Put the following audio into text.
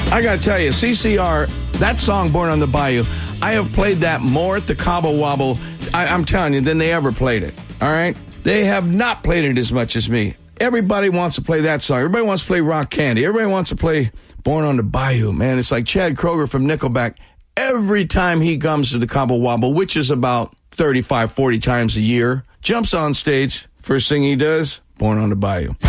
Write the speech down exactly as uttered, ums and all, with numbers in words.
I got to tell you, C C R, that song, Born on the Bayou, I have played that more at the Cabo Wabo, I, I'm telling you, than they ever played it. All right? They have not played it as much as me. Everybody wants to play that song. Everybody wants to play Rock Candy. Everybody wants to play Born on the Bayou, man. It's like Chad Kroeger from Nickelback. Every time he comes to the Cabo Wabo, which is about thirty-five, forty times a year, jumps on stage. First thing he does, Born on the Bayou.